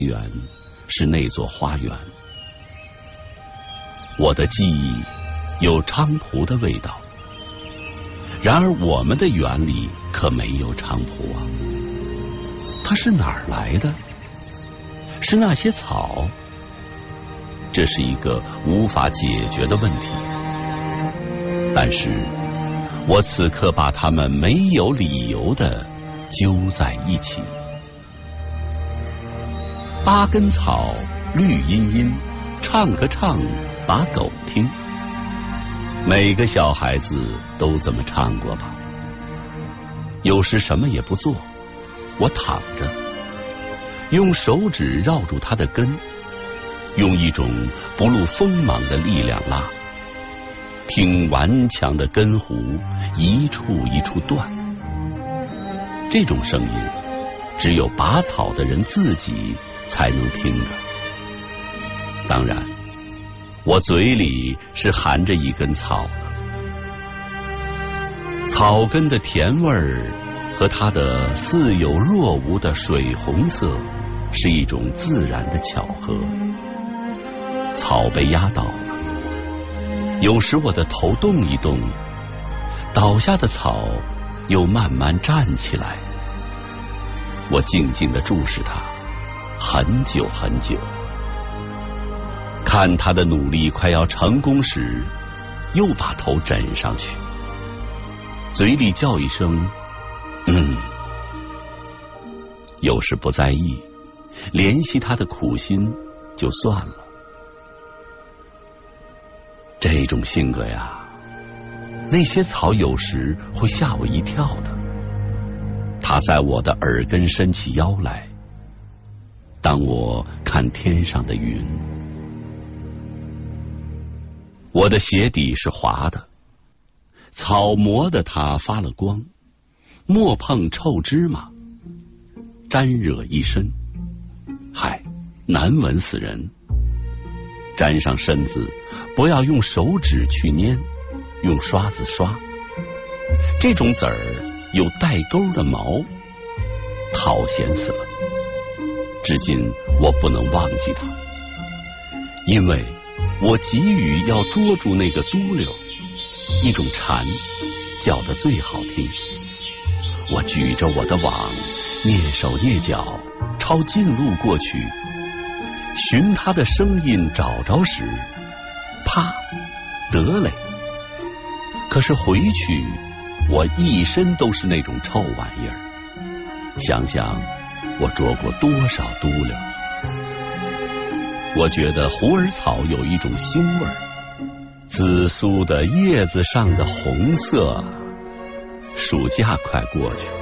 园是那座花园。我的记忆有菖蒲的味道，然而我们的园里可没有菖蒲啊。它是哪儿来的？是那些草？这是一个无法解决的问题。但是我此刻把它们没有理由地揪在一起。8根草绿茵茵，唱个唱把狗听。每个小孩子都这么唱过吧。有时什么也不做，我躺着，用手指绕住它的根，用一种不露锋芒的力量拉，听顽强的根弧一处一处断。这种声音只有拔草的人自己才能听的。当然我嘴里是含着一根草的。草根的甜味儿和它的似有若无的水红色是一种自然的巧合。草被压倒了，有时我的头动一动，倒下的草又慢慢站起来。我静静地注视它很久很久，看他的努力快要成功时，又把头枕上去，嘴里叫一声有时不在意，怜惜他的苦心就算了。这种性格呀，那些草有时会吓我一跳的。它在我的耳根伸起腰来，当我看天上的云。我的鞋底是滑的，草磨得它发了光，莫碰臭芝麻，沾惹一身，嗨，难闻死人。沾上身子，不要用手指去捏，用刷子刷。这种籽儿有带钩的毛，讨嫌死了。至今我不能忘记它，因为我急于要捉住那个嘟溜，一种蝉叫得最好听。我举着我的网，蹑手蹑脚朝近路过去，寻它的声音找着时，啪，得嘞！可是回去我一身都是那种臭玩意儿，想想我捉过多少嘟溜。我觉得虎耳草有一种腥味儿，紫苏的叶子上的红色。暑假快过去，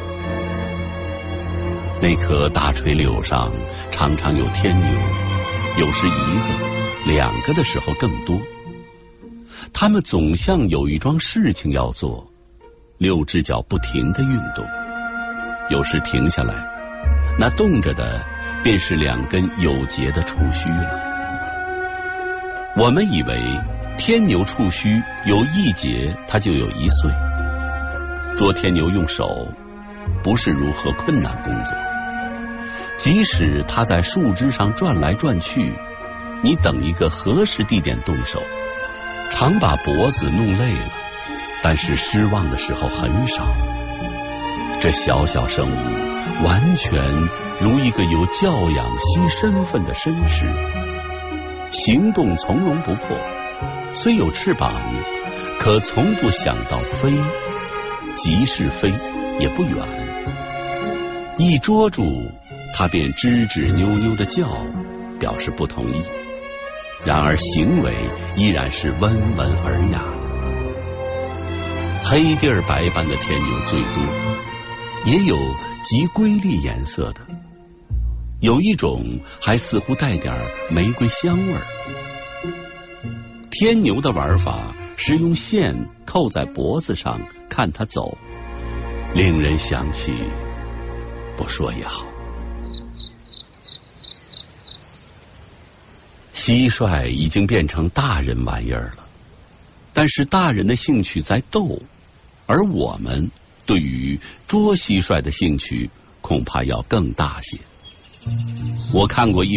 那棵大垂柳上常常有天牛，有时1个、2个的时候更多。它们总像有一桩事情要做，6只脚不停地运动，有时停下来，那动着的便是2根有节的触须了。我们以为天牛触须有1节，它就有1岁。捉天牛用手不是如何困难工作，即使它在树枝上转来转去，你等一个合适地点动手，常把脖子弄累了，但是失望的时候很少。这小小生物完全如一个有教养惜身份的绅士，行动从容不迫，虽有翅膀，可从不想到飞，即是飞也不远。一捉住他便吱吱扭扭的叫，表示不同意，然而行为依然是温文尔雅的。黑地儿白斑的天牛最多，也有极瑰丽颜色的，有一种还似乎带点玫瑰香味儿。天牛的玩法是用线扣在脖子上看它走，令人想起，不说也好。蟋蟀已经变成大人玩意儿了，但是大人的兴趣在斗，而我们对于捉蟋蟀的兴趣恐怕要更大些。我看过一